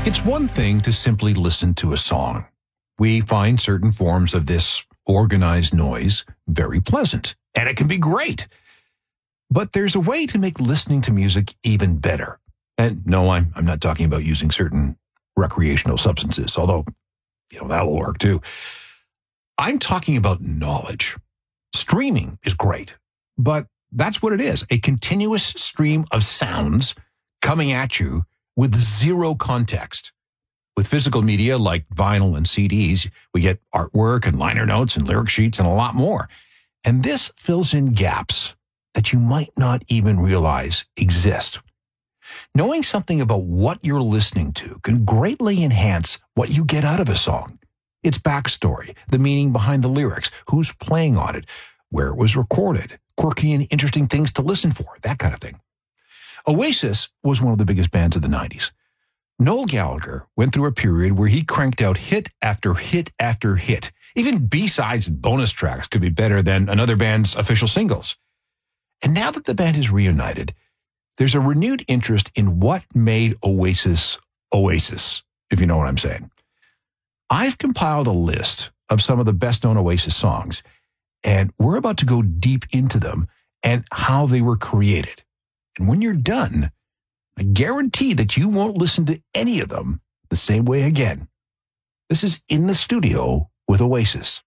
It's one thing to simply listen to a song. We find certain forms of this organized noise very pleasant, and it can be great. But there's a way to make listening to music even better. And no, I'm not talking about using certain recreational substances, although, that'll work too. I'm talking about knowledge. Streaming is great, but that's what it is, a continuous stream of sounds coming at you with zero context. With physical media like vinyl and CDs, we get artwork and liner notes and lyric sheets and a lot more. And this fills in gaps that you might not even realize exist. Knowing something about what you're listening to can greatly enhance what you get out of a song. Its backstory, the meaning behind the lyrics, who's playing on it, where it was recorded, quirky and interesting things to listen for, that kind of thing. Oasis was one of the biggest bands of the 90s. Noel Gallagher went through a period where he cranked out hit after hit after hit. Even B-sides and bonus tracks could be better than another band's official singles. And now that the band is reunited, there's a renewed interest in what made Oasis, if you know what I'm saying. I've compiled a list of some of the best-known Oasis songs, and we're about to go deep into them and how they were created. And when you're done, I guarantee that you won't listen to any of them the same way again. This is In the Studio with Oasis.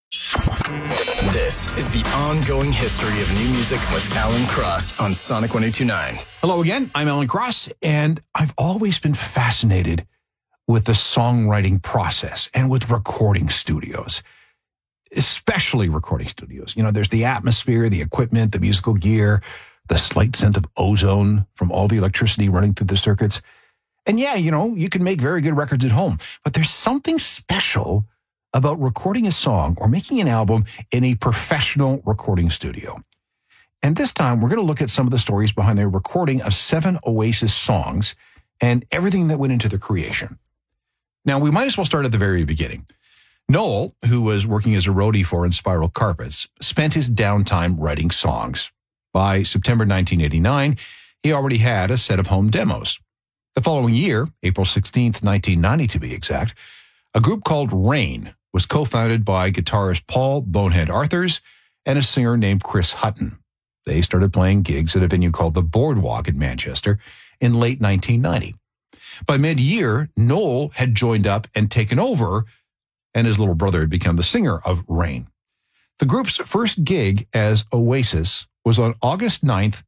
This is the ongoing history of new music with Alan Cross on Sonic 102.9. Hello again, I'm Alan Cross, and I've always been fascinated with the songwriting process and with recording studios, especially recording studios. There's the atmosphere, the equipment, the musical gear, the slight scent of ozone from all the electricity running through the circuits. And yeah, you can make very good records at home, but there's something special about recording a song or making an album in a professional recording studio. And this time, we're going to look at some of the stories behind the recording of 7 Oasis songs and everything that went into their creation. Now, we might as well start at the very beginning. Noel, who was working as a roadie for Inspiral Carpets, spent his downtime writing songs. By September 1989, he already had a set of home demos. The following year, April 16th, 1990 to be exact, a group called Rain was co-founded by guitarist Paul Bonehead Arthurs and a singer named Chris Hutton. They started playing gigs at a venue called the Boardwalk in Manchester in late 1990. By mid-year, Noel had joined up and taken over, and his little brother had become the singer of Rain. The group's first gig as Oasis was on August 9th,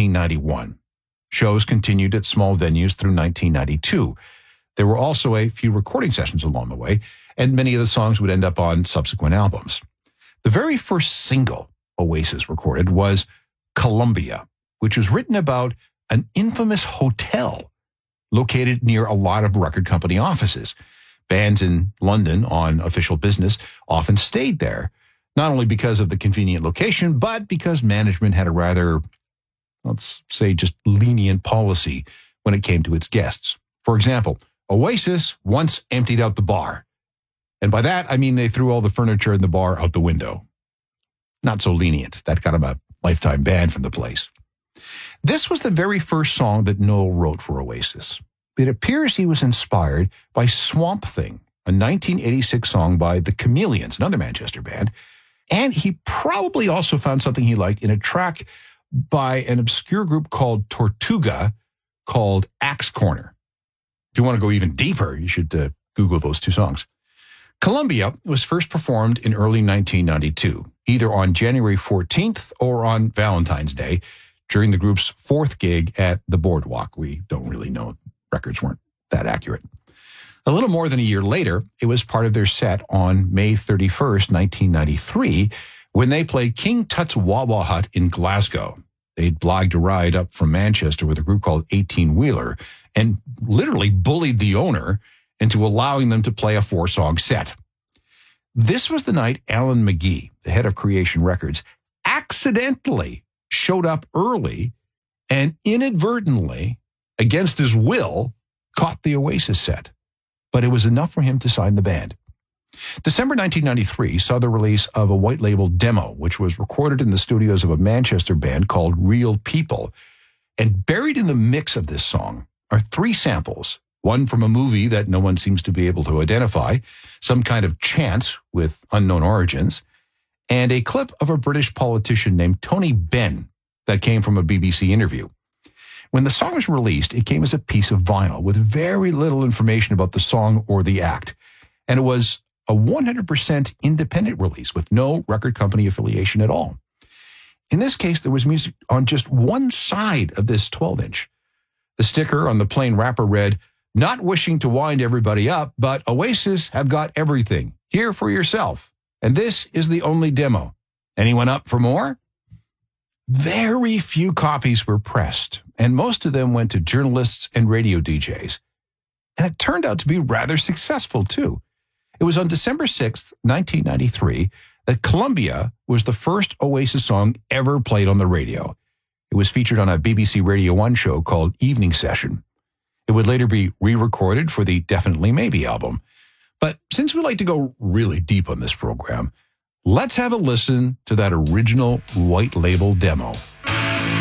1991. Shows continued at small venues through 1992. There were also a few recording sessions along the way, and many of the songs would end up on subsequent albums. The very first single Oasis recorded was Columbia, which was written about an infamous hotel located near a lot of record company offices. Bands in London on official business often stayed there, not only because of the convenient location, but because management had a rather, let's say, just lenient policy when it came to its guests. For example, Oasis once emptied out the bar. And by that, I mean they threw all the furniture in the bar out the window. Not so lenient. That got him a lifetime ban from the place. This was the very first song that Noel wrote for Oasis. It appears he was inspired by Swamp Thing, a 1986 song by The Chameleons, another Manchester band. And he probably also found something he liked in a track by an obscure group called Tortuga called Axe Corner. If you want to go even deeper, you should Google those two songs. Columbia was first performed in early 1992, either on January 14th or on Valentine's Day, during the group's 4th gig at the Boardwalk. We don't really know. Records weren't that accurate. A little more than a year later, it was part of their set on May 31st, 1993, when they played King Tut's Wah Wah Hut in Glasgow. They'd blagged a ride up from Manchester with a group called 18 Wheeler and literally bullied the owner into allowing them to play a 4-song set. This was the night Alan McGee, the head of Creation Records, accidentally showed up early and inadvertently, against his will, caught the Oasis set. But it was enough for him to sign the band. December 1993 saw the release of a white label demo, which was recorded in the studios of a Manchester band called Real People. And buried in the mix of this song are 3 samples one from a movie that no one seems to be able to identify, some kind of chant with unknown origins, and a clip of a British politician named Tony Benn that came from a BBC interview. When the song was released, it came as a piece of vinyl with very little information about the song or the act. And it was a 100% independent release with no record company affiliation at all. In this case, there was music on just one side of this 12-inch. The sticker on the plain wrapper read, "Not wishing to wind everybody up, but Oasis have got everything. Hear for yourself. And this is the only demo. Anyone up for more?" Very few copies were pressed, and most of them went to journalists and radio DJs. And it turned out to be rather successful, too. It was on December 6th, 1993, that Columbia was the first Oasis song ever played on the radio. It was featured on a BBC Radio 1 show called Evening Session. It would later be re-recorded for the Definitely Maybe album. But since we like to go really deep on this program, let's have a listen to that original white label demo.